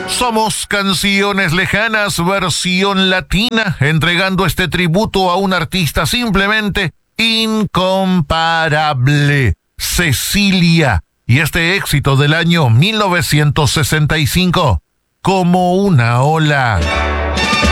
Somos Canciones Lejanas, versión latina, entregando este tributo a un artista simplemente incomparable, Cecilia, y este éxito del año 1965, Como una ola.